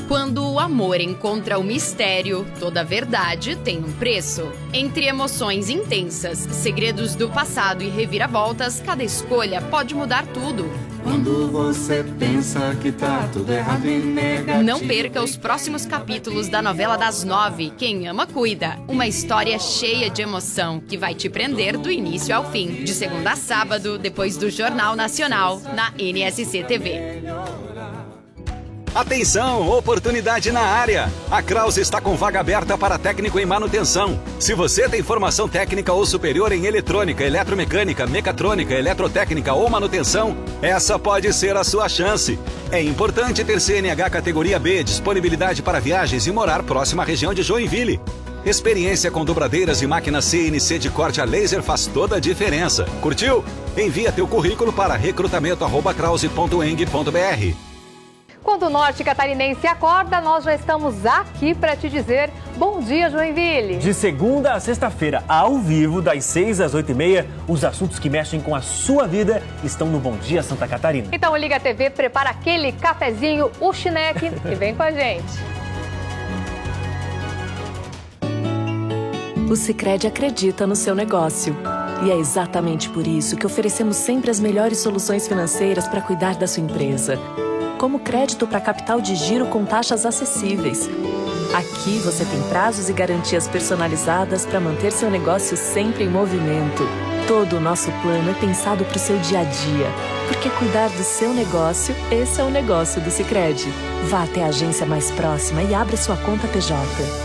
Quando o amor encontra o mistério, toda verdade tem um preço. Entre emoções intensas, segredos do passado e reviravoltas, cada escolha pode mudar tudo. Quando você pensa que tá tudo errado e negativo. Não perca os próximos capítulos da novela das 9, Quem Ama Cuida. Uma história cheia de emoção que vai te prender do início ao fim. De segunda a sábado, depois do Jornal Nacional, na NSC TV. Atenção, oportunidade na área. A Krause está com vaga aberta para técnico em manutenção. Se você tem formação técnica ou superior em eletrônica, eletromecânica, mecatrônica, eletrotécnica ou manutenção, essa pode ser a sua chance. É importante ter CNH categoria B, disponibilidade para viagens e morar próximo à região de Joinville. Experiência com dobradeiras e máquinas CNC de corte a laser faz toda a diferença. Curtiu? Envia teu currículo para recrutamento@krause.eng.br. Quando o norte catarinense acorda, nós já estamos aqui para te dizer bom dia, Joinville. De segunda a sexta-feira, ao vivo, das 6 às 8h30, os assuntos que mexem com a sua vida estão no Bom Dia Santa Catarina. Então liga a TV, prepara aquele cafezinho, o chineque e vem com a gente. O Sicredi acredita no seu negócio. E é exatamente por isso que oferecemos sempre as melhores soluções financeiras para cuidar da sua empresa. Como crédito para capital de giro com taxas acessíveis. Aqui você tem prazos e garantias personalizadas para manter seu negócio sempre em movimento. Todo o nosso plano é pensado para o seu dia a dia. Porque cuidar do seu negócio, esse é o negócio do Sicredi. Vá até a agência mais próxima e abra sua conta PJ.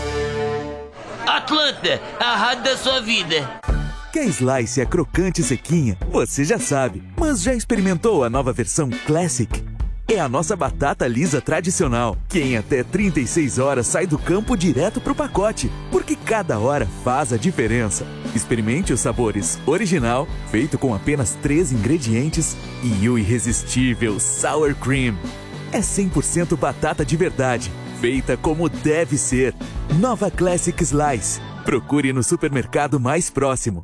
Atlanta, a rádio da sua vida. Que a Slice é crocante e sequinha, você já sabe. Mas já experimentou a nova versão Classic? É a nossa batata lisa tradicional, que em até 36 horas sai do campo direto pro pacote, porque cada hora faz a diferença. Experimente os sabores original, feito com apenas 3 ingredientes, e o irresistível Sour Cream. É 100% batata de verdade, feita como deve ser. Nova Classic Slice. Procure no supermercado mais próximo.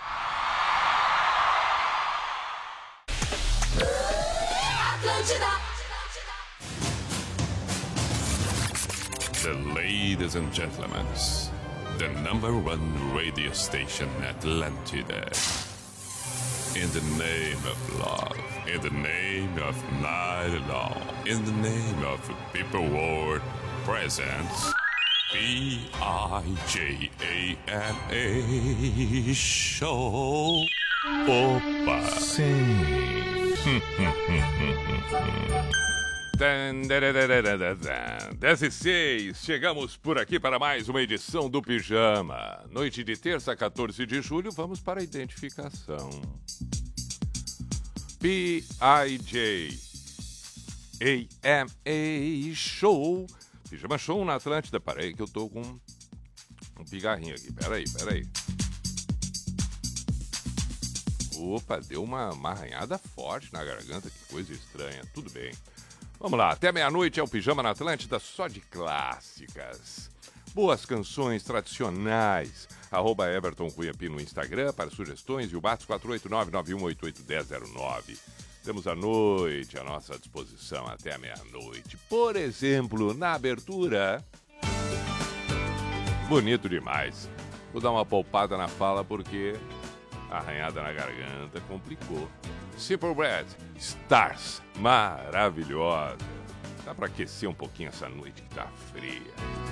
Ladies and gentlemen, the #1 radio station Atlantida. In the name of love, in the name of night long, in the name of people world presents PIJAMA Show. Opa! Sim. 10h06, chegamos por aqui para mais uma edição do Pijama. Noite de terça, 14 de julho, vamos para a identificação. PIJAMA Show. Pijama Show na Atlântida. Peraí que eu tô com um pigarrinho aqui. Peraí. Opa, deu uma arranhada forte na garganta, que coisa estranha. Tudo bem. Vamos lá, até meia-noite é o Pijama na Atlântida, só de clássicas. Boas canções tradicionais. @Everton Cunhapi no Instagram para sugestões e o Batos 489-9188-1009. Temos a noite à nossa disposição até a meia-noite. Por exemplo, na abertura... Bonito demais. Vou dar uma poupada na fala porque a arranhada na garganta complicou. Simple Red, Stars, maravilhosa. Dá para aquecer um pouquinho essa noite que tá fria.